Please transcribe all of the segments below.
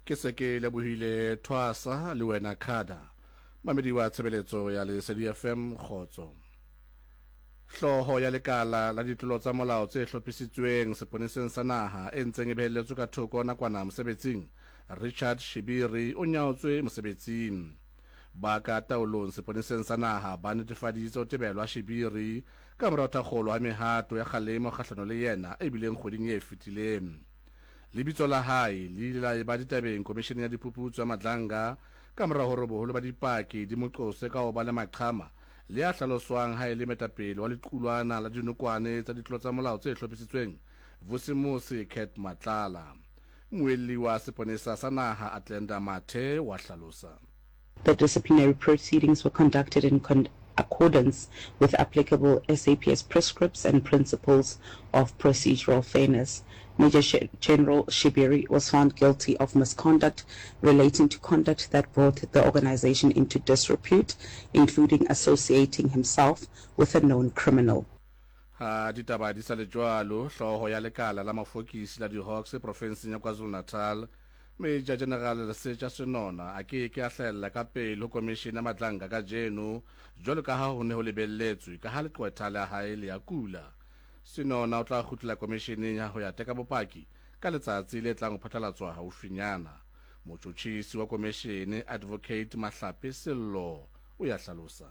ke se ke lebohile Thwasa le wena Khada mamedi wa tshebeletso ya Lesedi FM Khotso. Hloho ya lekala la ditlolo tsa molao tse hlophisitsweng seponeseng sa naha e ntseng e behelletswe ka thoko nakwana mosebetsing, Richard Shibiri o nyaotswe mosebetsing. Ba ka taolong seponeseng sa naha ba netefaditse ho tebelwa Shibiri ka morao thakgolo ha mehato ya kgalemo kgahlano le yena e bileng kgweding e fetileng. Lebitso la hae le ile la ba ditabeng komishene ya diphuputso ya Madlanga ka morao hore boholo ba dipaki di moqose ka ho ba le maqhama le a hlaloswang ha ele metapele wa lequlwana la dinokwane tsa ditlolo tsa molao tse hlophisitsweng, Vusimusi Cat Matlala. Moelli wa seponesa sa naha Atlenda Mathe wa hlalosa. The disciplinary proceedings were conducted in accordance with applicable SAPS prescripts and principles of procedural fairness. Major General Shibiri was found guilty of misconduct relating to conduct that brought the organization into disrepute, including associating himself with a known criminal. Ha ditaba di sa le jwalo, hloho ya lekala la mafokisi la di-Hawks provinseng ya KwaZulu-Natal, Major General Lesetja Senona a ke a hlahella ka pele ho komishene ya Madlanga ka jeno jwalo ka ha ho ne ho lebelletswe ka ha leqwetha la hae le ya kula. Senona o tla khutla komisheneng ya ho ya teka bopaki ka letsatsi le tlang ho phatlalatswa haufinyana. Motjhotjhisi wa komishene Advocate Mahlapi Sello o ya hlalosa.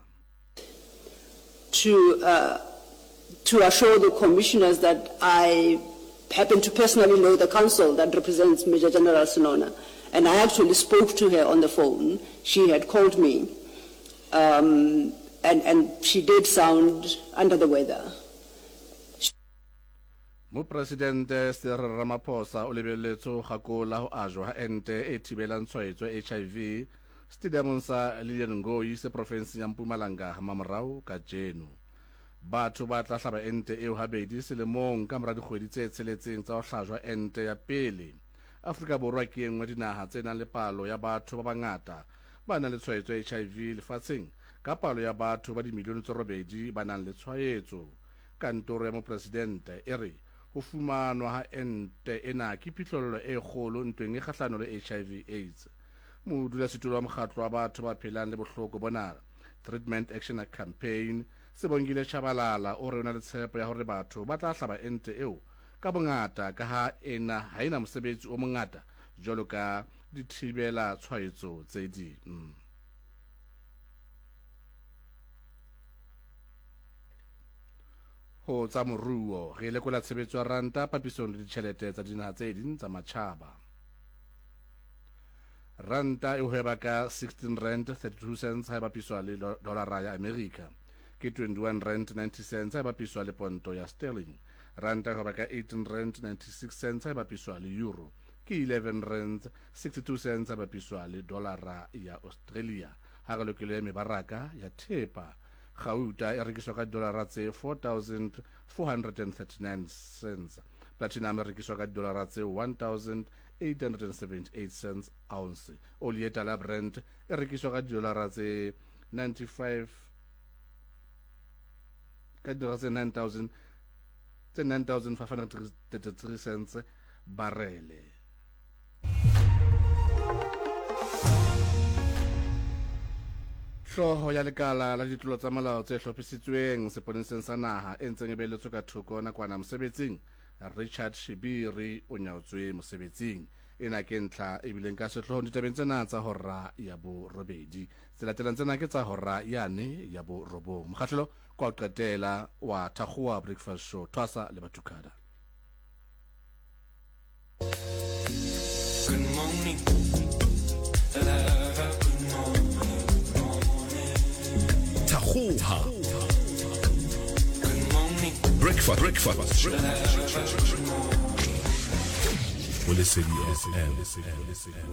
To assure the commissioners that I happen to personally know the counsel that represents Major General Senona, and I actually spoke to her on the phone. She had called me, and she did sound under the weather. Mopresidente Cyril Ramaphosa o lebelletse ho kgakola ho ajwa ha ente e thibelang tshwaetso HIV stadiumong sa Lilian Ngoyi se provinseng ya Mpumalanga mamorao ka jeno. Batho ba tla hlaba ente eo habedi selemong ka mora dikgwedi tse tsheletseng tsa ho hlajwa ente ya pele. Afrika Borwa ke enngwe dinaheng tse nang le palo ya batho ba bangata ba nang le tshwaetso ya HIV lefatsheng ka palo ya batho ba dimilione tse 8 ba nang le tshwaetso. Kantoro ya mopresidente e re ho fumanwa ha ente ena ke phihlello e kgolo ntweng e kgahlano le HIV AIDS. Modulasetulo wa mokgatlo wa batho ba phelang le bohloko bona, Treatment Action Campaign, Sebongile Chabalala o re ona le tshepo ya hore batho ba tla hlaba ente eo ka bongata ka ha ena ha ena mosebetsi o mongata jwalo ka dithibela tshwaetso tse ding. Ho tsa moruo re lekola tshebetso ya ranta papisong le ditjhelete tsa dinaha tse ding tsa matjhaba. Ranta e hweba ka 16 rand 32 cents ha bapiswa le dolara ya America, ke 21 rand 90 cents ha bapiswa le ponto ya sterling. Ranta e hweba ka 18 rand 96 cents ha bapiswa le euro, ke 11 rand 62 cents ha bapiswa le dolara ya Australia. Ha re lokile mebaraka ya thepa, Gauta e rekiswa ka dolara tse 4,439 cents. Platinum e rekiswa ka dolara tse 1,878 cents ounce. Oli e tala Brent e rekiswa ka dolara tse 9,533 cents barele. Hloho ya lekala la ditlolo tsa molao tse hlophisitsweng seponeseng sa naha e ntseng e behelletswe ka thoko nakwana mosebetsing, Richard Shibiri o nyaotswe mosebetsing. Ena ke ntlha e bileng ka sehlohong ditabeng tsena tsa hora ya bo robedi. Tse latelang tsena ke tsa hora yane ya bo robong. Mokgahlelo kwa qetela wa Thakgoa Breakfast Show, Thwasa le Batukada. Good morning. Thakgoa. Good morning. Breakfast. Well, listen,